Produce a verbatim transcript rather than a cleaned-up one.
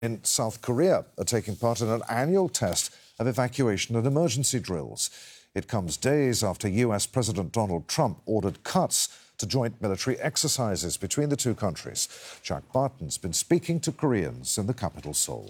In South Korea are taking part in an annual test of evacuation and emergency drills. It comes days after U S President Donald Trump ordered cuts to joint military exercises between the two countries. Jack Barton's been speaking to Koreans in the capital, Seoul.